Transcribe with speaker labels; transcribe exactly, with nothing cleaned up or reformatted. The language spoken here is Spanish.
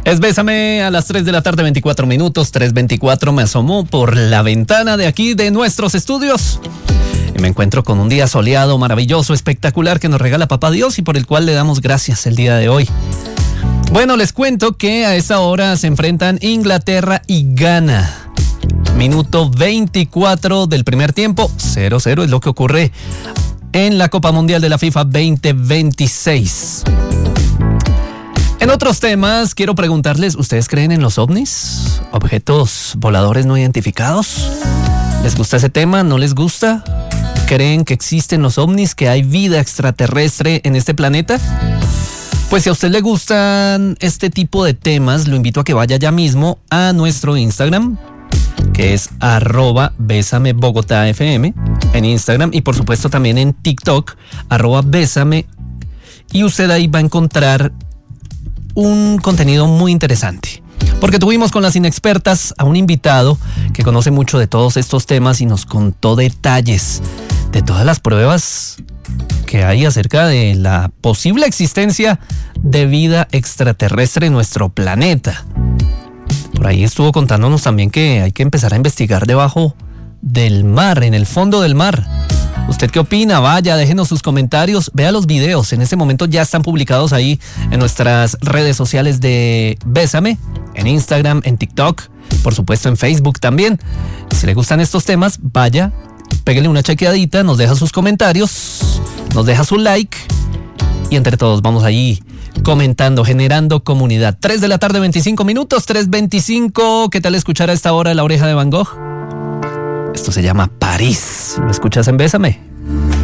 Speaker 1: Es Bésame a las tres de la tarde, veinticuatro minutos, tres veinticuatro. Me asomo por la ventana de aquí de nuestros estudios y me encuentro con un día soleado, maravilloso, espectacular que nos regala Papá Dios y por el cual le damos gracias el día de hoy. Bueno, les cuento que a esta hora se enfrentan Inglaterra y Ghana. Minuto veinticuatro del primer tiempo, cero cero es lo que ocurre en la Copa Mundial de la FIFA veinte veintiséis. En otros temas, quiero preguntarles, ¿ustedes creen en los ovnis? ¿Objetos voladores no identificados? ¿Les gusta ese tema? ¿No les gusta? ¿Creen que existen los ovnis, que hay vida extraterrestre en este planeta? Pues si a usted le gustan este tipo de temas, lo invito a que vaya ya mismo a nuestro Instagram, que es arroba Bésame Bogotá F M en Instagram y por supuesto también en TikTok, arroba Bésame, y usted ahí va a encontrar un contenido muy interesante, porque tuvimos con las inexpertas a un invitado que conoce mucho de todos estos temas y nos contó detalles de todas las pruebas que hay acerca de la posible existencia de vida extraterrestre en nuestro planeta. Por ahí estuvo contándonos también que hay que empezar a investigar debajo del mar, en el fondo del mar. ¿Usted qué opina? Vaya, déjenos sus comentarios, vea los videos, en este momento ya están publicados ahí en nuestras redes sociales de Bésame, en Instagram, en TikTok, por supuesto en Facebook también. Si le gustan estos temas, vaya, pégale una chequeadita, nos deja sus comentarios, nos deja su like y entre todos vamos ahí comentando, generando comunidad. tres de la tarde, veinticinco minutos, tres veinticinco. ¿Qué tal escuchar a esta hora La Oreja de Van Gogh? Esto se llama París. ¿Lo escuchas en Bésame?